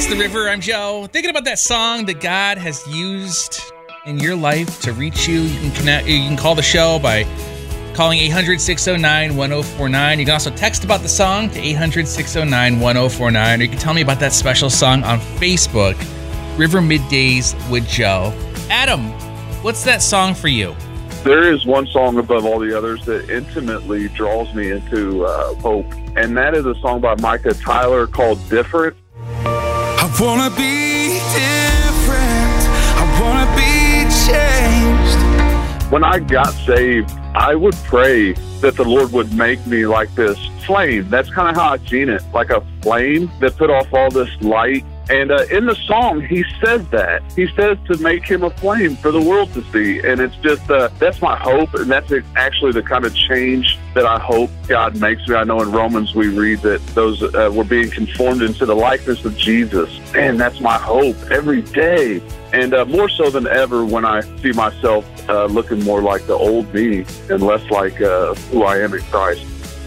The River. I'm Joe. Thinking about that song that God has used in your life to reach you. You can call the show by calling 800-609-1049. You can also text about the song to 800-609-1049. Or you can tell me about that special song on Facebook, River Middays with Joe. Adam, what's that song for you? There is one song above all the others that intimately draws me into hope, and that is a song by Micah Tyler called Different. I wanna be different. I wanna be changed. When I got saved, I would pray that the Lord would make me like this flame. That's kind of how I seen it, like a flame that put off all this light. And in the song, he says that. He says to make him a flame for the world to see. And it's just, that's my hope. And that's actually the kind of change that I hope God makes me. I know in Romans we read that those we're being conformed into the likeness of Jesus. And that's my hope every day. And more so than ever when I see myself looking more like the old me and less like who I am in Christ.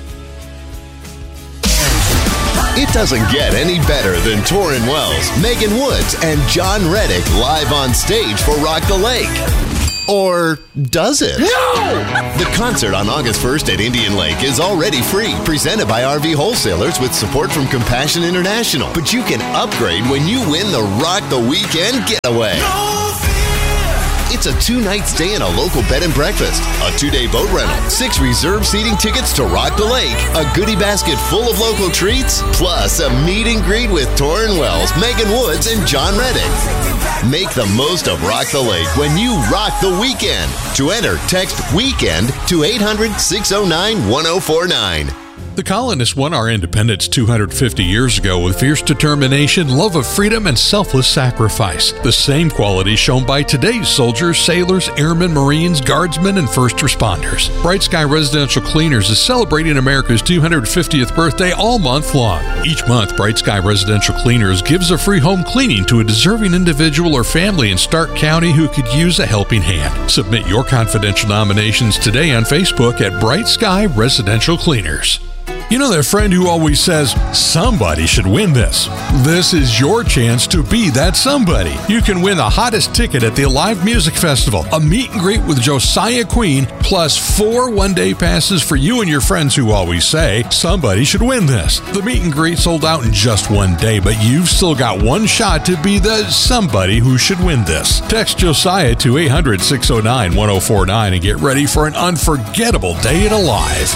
It doesn't get any better than Torrin Wells, Megan Woods, and John Reddick live on stage for Rock the Lake. Or does it? No! The concert on August 1st at Indian Lake is already free, presented by RV Wholesalers with support from Compassion International. But you can upgrade when you win the Rock the Weekend Getaway. It's a 2-night stay in a local bed and breakfast, a 2-day boat rental, 6 reserved seating tickets to Rock the Lake, a goodie basket full of local treats, plus a meet and greet with Torrin Wells, Megan Woods, and John Reddick. Make the most of Rock the Lake when you rock the weekend. To enter, text WEEKEND to 800-609-1049. The colonists won our independence 250 years ago with fierce determination, love of freedom, and selfless sacrifice. The same qualities shown by today's soldiers, sailors, airmen, Marines, guardsmen, and first responders. Bright Sky Residential Cleaners is celebrating America's 250th birthday all month long. Each month, Bright Sky Residential Cleaners gives a free home cleaning to a deserving individual or family in Stark County who could use a helping hand. Submit your confidential nominations today on Facebook at Bright Sky Residential Cleaners. You know that friend who always says, somebody should win this? This is your chance to be that somebody. You can win the hottest ticket at the Alive Music Festival, a meet and greet with Josiah Queen, plus 4 one-day passes for you and your friends who always say, somebody should win this. The meet and greet sold out in just 1 day, but you've still got one shot to be the somebody who should win this. Text Josiah to 800-609-1049 and get ready for an unforgettable day at Alive.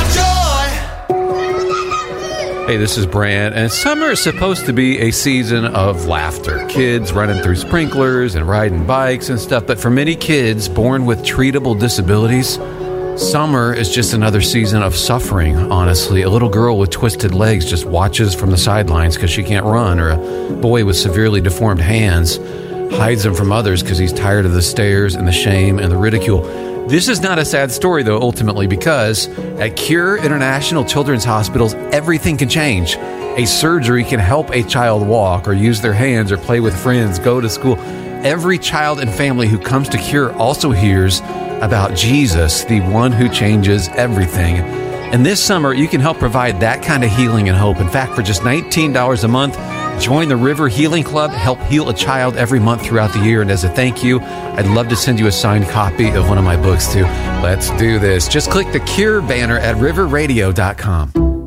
Hey, this is Brand, and summer is supposed to be a season of laughter. Kids running through sprinklers and riding bikes and stuff, but for many kids born with treatable disabilities, summer is just another season of suffering, honestly. A little girl with twisted legs just watches from the sidelines because she can't run, or a boy with severely deformed hands hides them from others because he's tired of the stares and the shame and the ridicule. This is not a sad story, though, ultimately, because at Cure International Children's Hospitals, everything can change. A surgery can help a child walk or use their hands or play with friends, go to school. Every child and family who comes to Cure also hears about Jesus, the one who changes everything. And this summer, you can help provide that kind of healing and hope. In fact, for just $19 a month, join the River Healing Club, help heal a child every month throughout the year. And as a thank you, I'd love to send you a signed copy of one of my books too. Let's do this. Just click the Cure banner at riverradio.com.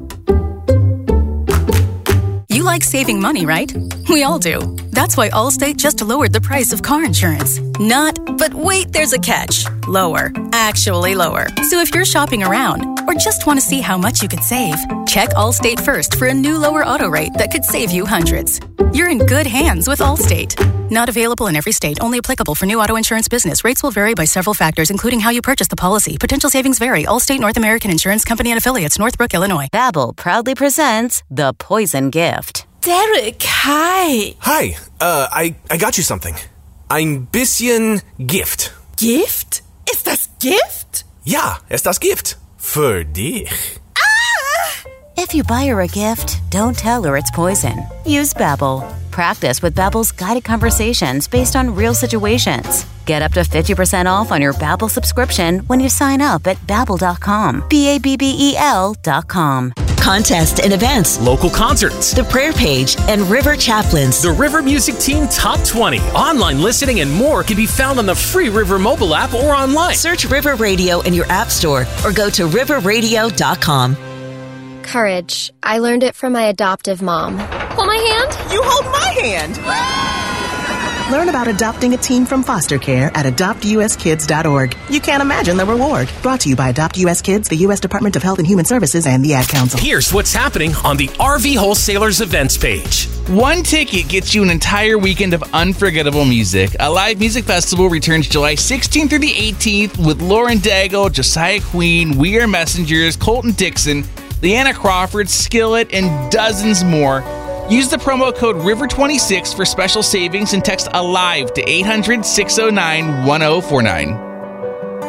You like saving money, right? We all do. That's why Allstate just lowered the price of car insurance. Not, but wait, there's a catch. Lower. Actually lower. So if you're shopping around or just want to see how much you could save, check Allstate first for a new lower auto rate that could save you hundreds. You're in good hands with Allstate. Not available in every state. Only applicable for new auto insurance business. Rates will vary by several factors, including how you purchase the policy. Potential savings vary. Allstate North American Insurance Company and Affiliates, Northbrook, Illinois. Babbel proudly presents The Poison Gift. Derek, hi. Hi, I got you something. Ein bisschen Gift. Gift? Ist das Gift? Ja, ist das Gift. Für dich. If you buy her a gift, don't tell her it's poison. Use Babbel. Practice with Babbel's guided conversations based on real situations. Get up to 50% off on your Babbel subscription when you sign up at Babbel.com. Babbel.com. contests and events, local concerts, the prayer page, and River Chaplains. The River Music Team Top 20, online listening, and more can be found on the free River mobile app or online. Search River Radio in your app store or go to riverradio.com. Courage. I learned it from my adoptive mom. Hold my hand. You hold my hand. Learn about adopting a teen from foster care at adoptuskids.org. You can't imagine the reward. Brought to you by Adopt US Kids, the U.S. Department of Health and Human Services, and the Ad Council. Here's what's happening on the RV Wholesalers events page. One ticket gets you an entire weekend of unforgettable music. A live music festival returns July 16th through the 18th with Lauren Daigle, Josiah Queen, We Are Messengers, Colton Dixon, Leanna Crawford, Skillet, and dozens more. Use the promo code RIVER26 for special savings and text ALIVE to 800-609-1049.